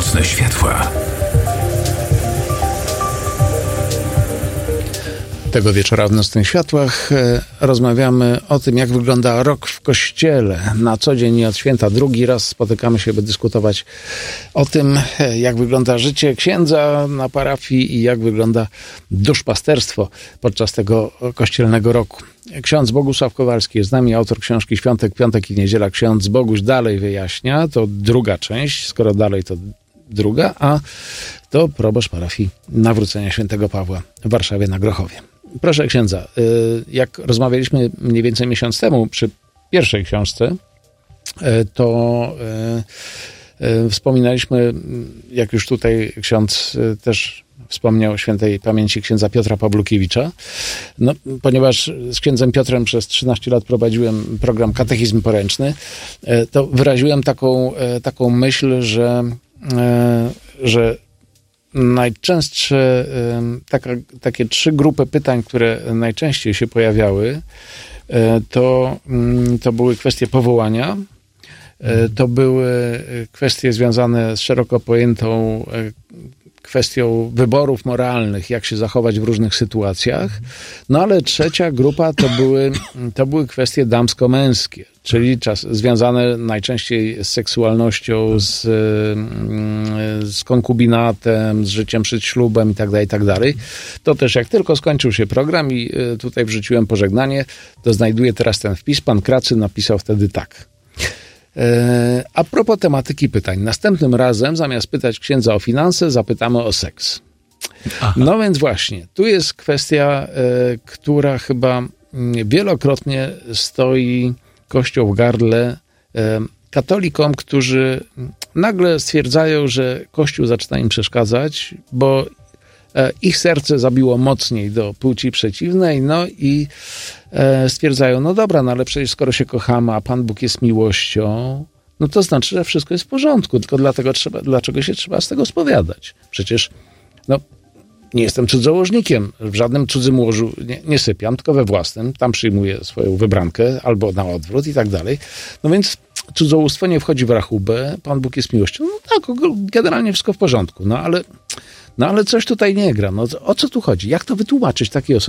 Nocne światła. Tego wieczora w Nocnych Światłach rozmawiamy o tym, jak wygląda rok w Kościele. Na co dzień i od święta drugi raz spotykamy się, by dyskutować o tym, jak wygląda życie księdza na parafii i jak wygląda duszpasterstwo podczas tego kościelnego roku. Ksiądz Bogusław Kowalski jest z nami, autor książki Świątek, Piątek i Niedziela. Ksiądz Boguś dalej wyjaśnia, to druga część, skoro dalej to druga, a to proboszcz parafii Nawrócenia Świętego Pawła w Warszawie na Grochowie. Proszę księdza, jak rozmawialiśmy mniej więcej miesiąc temu przy pierwszej książce, to wspominaliśmy, jak już tutaj ksiądz też wspomniał, świętej pamięci księdza Piotra Pawlukiewicza. No, ponieważ z księdzem Piotrem przez 13 lat prowadziłem program Katechizm Poręczny, to wyraziłem taką myśl, że najczęstsze takie 3 grupy pytań, które najczęściej się pojawiały, to były kwestie powołania, to były kwestie związane z szeroko pojętą kwestią wyborów moralnych, jak się zachować w różnych sytuacjach. No ale trzecia grupa to były kwestie damsko-męskie, czyli związane najczęściej z seksualnością, z konkubinatem, z życiem przed ślubem i tak dalej. To też jak tylko skończył się program i tutaj wrzuciłem pożegnanie, to znajduję teraz ten wpis. Pan Kracy napisał wtedy tak. A propos tematyki pytań. Następnym razem, zamiast pytać księdza o finanse, zapytamy o seks. Aha. No więc właśnie, tu jest kwestia, która chyba wielokrotnie stoi kością w gardle katolikom, którzy nagle stwierdzają, że Kościół zaczyna im przeszkadzać, bo ich serce zabiło mocniej do płci przeciwnej, no i stwierdzają, no dobra, no ale przecież skoro się kochamy, a Pan Bóg jest miłością, no to znaczy, że wszystko jest w porządku, tylko dlaczego się trzeba z tego spowiadać? Przecież, no, nie jestem cudzołożnikiem, w żadnym cudzym łożu nie sypiam, tylko we własnym, tam przyjmuję swoją wybrankę, albo na odwrót i tak dalej. No więc cudzołóstwo nie wchodzi w rachubę, Pan Bóg jest miłością, no tak, generalnie wszystko w porządku, no ale coś tutaj nie gra. No, o co tu chodzi? Jak to wytłumaczyć takiej osobie,